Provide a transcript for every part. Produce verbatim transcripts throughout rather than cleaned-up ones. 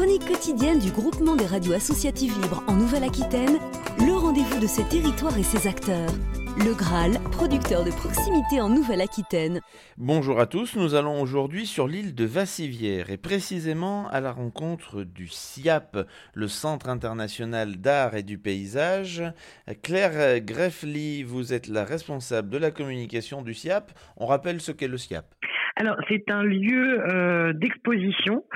chronique quotidienne du groupement des radios associatives libres en Nouvelle-Aquitaine, le rendez-vous de ces territoires et ses acteurs. Le Graal, producteur de proximité en Nouvelle-Aquitaine. Bonjour à tous, nous allons aujourd'hui sur l'île de Vassivière et précisément à la rencontre du S I A P, le Centre international d'art et du paysage. Claire Greffly, vous êtes la responsable de la communication du S I A P. On rappelle ce qu'est le S I A P. Alors, c'est un lieu euh, d'exposition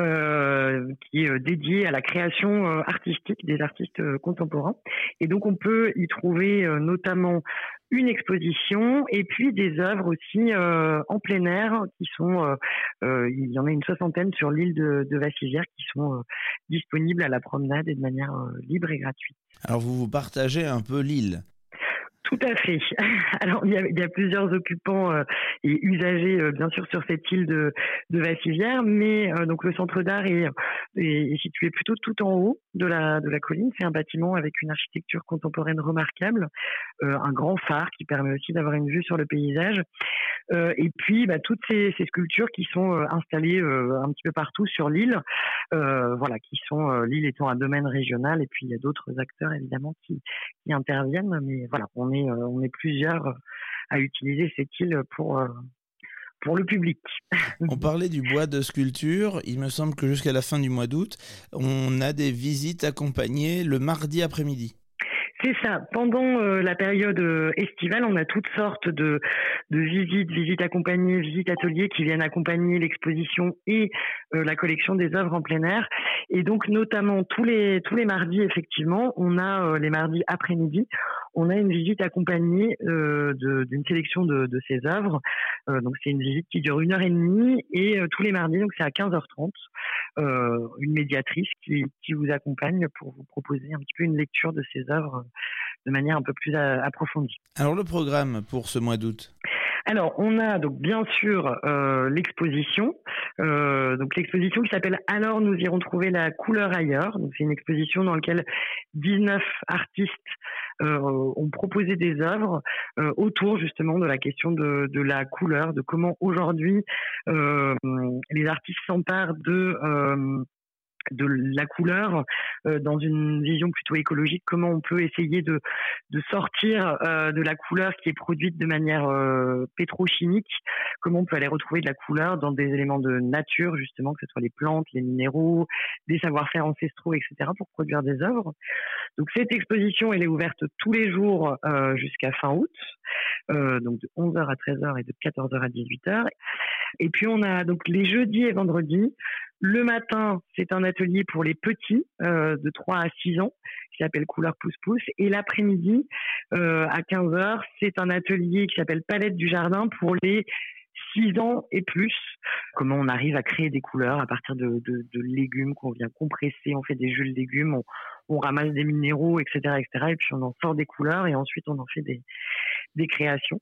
euh, qui est dédié à la création euh, artistique des artistes euh, contemporains. Et donc, on peut y trouver euh, notamment une exposition et puis des œuvres aussi euh, en plein air qui sont, euh, euh, il y en a une soixantaine sur l'île de, de Vassivière qui sont euh, disponibles à la promenade et de manière euh, libre et gratuite. Alors, vous vous partagez un peu l'île. Tout à fait. Alors, il y a, il y a plusieurs occupants euh, et usagers, euh, bien sûr, sur cette île de, de Vassivière, mais euh, donc le centre d'art est, est, est situé plutôt tout en haut de la, de la colline. C'est un bâtiment avec une architecture contemporaine remarquable, euh, un grand phare qui permet aussi d'avoir une vue sur le paysage, euh, et puis bah, toutes ces, ces sculptures qui sont euh, installées euh, un petit peu partout sur l'île, euh, voilà, qui sont euh, l'île étant un domaine régional, et puis il y a d'autres acteurs évidemment qui, qui interviennent, mais voilà, on est on est plusieurs à utiliser cette île pour, pour le public. On parlait du bois de sculpture. Il me semble que jusqu'à la fin du mois d'août, on a des visites accompagnées le mardi après-midi. C'est ça. Pendant euh, la période euh, estivale, on a toutes sortes de, de visites, visites accompagnées, visites ateliers qui viennent accompagner l'exposition et euh, la collection des œuvres en plein air. Et donc, notamment tous les tous les mardis, effectivement, on a euh, les mardis après-midi, on a une visite accompagnée euh, de, d'une sélection de, de ces œuvres. Euh, donc, c'est une visite qui dure une heure et demie et euh, tous les mardis, donc c'est à quinze heures trente, euh, une médiatrice qui qui vous accompagne pour vous proposer un petit peu une lecture de ces œuvres de manière un peu plus approfondie. Alors le programme pour ce mois d'août ? Alors on a donc bien sûr euh, l'exposition, euh, donc l'exposition qui s'appelle Alors nous irons trouver la couleur ailleurs. Donc c'est une exposition dans laquelle dix-neuf artistes euh, ont proposé des œuvres euh, autour justement de la question de, de la couleur, de comment aujourd'hui euh, les artistes s'emparent de euh, de la couleur euh, dans une vision plutôt écologique, comment on peut essayer de de sortir euh, de la couleur qui est produite de manière euh, pétrochimique, comment on peut aller retrouver de la couleur dans des éléments de nature justement, que ce soit les plantes, les minéraux, des savoir-faire ancestraux, et cetera pour produire des œuvres. Donc cette exposition, elle est ouverte tous les jours euh, jusqu'à fin août, euh, donc de onze heures à treize heures et de quatorze heures à dix-huit heures. Et puis on a donc les jeudis et vendredis. Le matin, c'est un atelier pour les petits euh, de trois à six ans qui s'appelle Couleur Pouce-Pouce. Et l'après-midi, euh, à quinze heures, c'est un atelier qui s'appelle Palette du jardin pour les six ans et plus. Comment on arrive à créer des couleurs à partir de, de, de légumes qu'on vient compresser, on fait des jus de légumes, on, on ramasse des minéraux, et cetera, et cetera. Et puis on en sort des couleurs et ensuite on en fait des, des créations.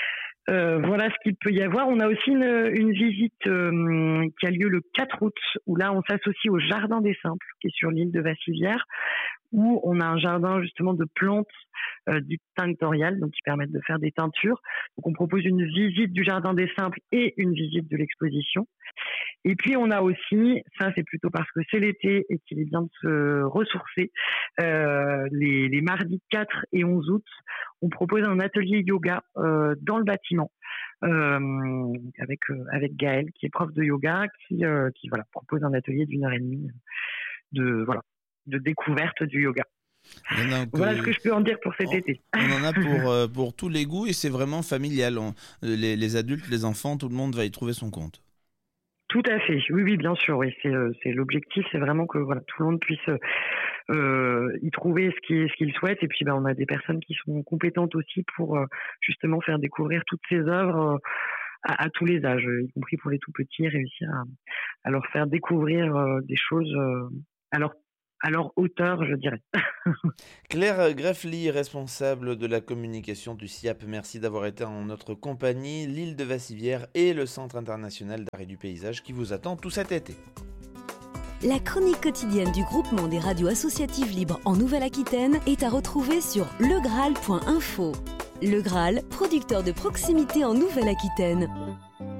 Euh, voilà ce qu'il peut y avoir. On a aussi une, une visite euh, qui a lieu le quatre août, où là on s'associe au Jardin des Simples, qui est sur l'île de Vassivière, où on a un jardin justement de plantes euh, dites tinctoriales, donc qui permettent de faire des teintures. Donc on propose une visite du Jardin des Simples et une visite de l'exposition. Et puis on a aussi, ça c'est plutôt parce que c'est l'été et qu'il est bien de se ressourcer, euh, les, les mardis quatre et onze août, on propose un atelier yoga euh, dans le bâtiment euh, avec euh, avec Gaëlle qui est prof de yoga, qui euh, qui voilà propose un atelier d'une heure et demie de voilà de découverte du yoga. Donc, voilà euh, ce que je peux en dire pour cet on, été. On en a pour euh, pour tous les goûts et c'est vraiment familial. On, les, les adultes, les enfants, tout le monde va y trouver son compte. Tout à fait, oui, oui, bien sûr, oui, c'est, c'est l'objectif, c'est vraiment que voilà, tout le monde puisse euh, y trouver ce qu'il, ce qu'il souhaite, et puis ben, on a des personnes qui sont compétentes aussi pour euh, justement faire découvrir toutes ces œuvres euh, à, à tous les âges, y compris pour les tout petits, réussir à, à leur faire découvrir euh, des choses euh, à leur à leur hauteur, je dirais. Claire Greffly, responsable de la communication du S I A P, merci d'avoir été en notre compagnie. L'île de Vassivière et le Centre international d'art et du paysage qui vous attend tout cet été. La chronique quotidienne du groupement des radios associatives libres en Nouvelle-Aquitaine est à retrouver sur le graal point info. Le Graal, producteur de proximité en Nouvelle-Aquitaine.